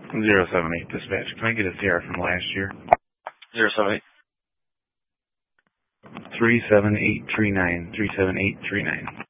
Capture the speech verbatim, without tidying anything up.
Zero seven eight dispatch. Can I get a C R from last year? Zero seven eight. Three seven eight three nine. Three seven eight three nine.